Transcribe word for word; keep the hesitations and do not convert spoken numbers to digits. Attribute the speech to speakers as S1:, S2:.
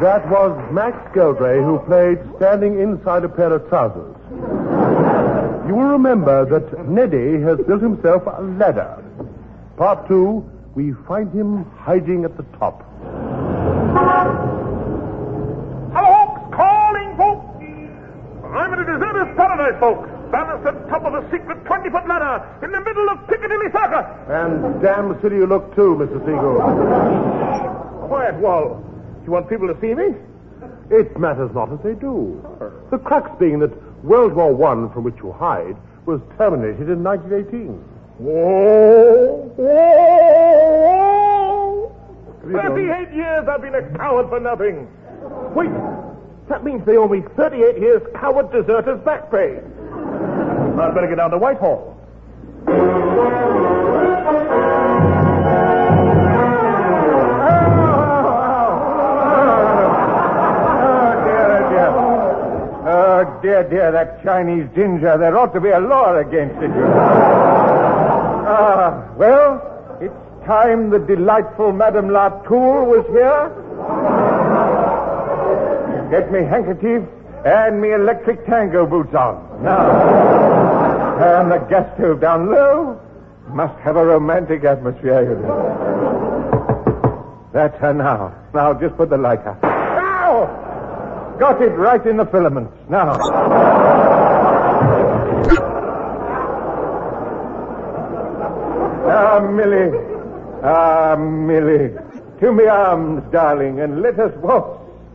S1: That was Max Geldray, who played Standing Inside a Pair of Trousers. You will remember that Neddy has built himself a ladder. Part two, we find him hiding at the top.
S2: Hello, folks! Calling, folks! I'm in a deserter's paradise, folks. Balanced at the top of a secret twenty-foot ladder in the middle of Piccadilly Circus.
S1: And damn silly you look, too, Mister Siegel.
S2: Quiet, Wall. Do you want people to see me?
S1: It matters not as they do. The crux being that World War One, from which you hide, was terminated in nineteen eighteen.
S2: Whoa! Whoa! Thirty-eight years I've been a coward for nothing. Wait, that means they owe me thirty-eight years coward deserters back pay. I'd better get down to Whitehall.
S3: Oh, dear, dear, that Chinese ginger. There ought to be a law against it. Ah, well, it's time the delightful Madame Latour was here. Get me handkerchief and me electric tango boots on. Now, turn the gas stove down low. Must have a romantic atmosphere, you know. That's her now. Now, just put the light out. Ow! Got it right in the filaments. Now. Ah, Millie. Ah, Millie. To me arms, darling, and let us waltz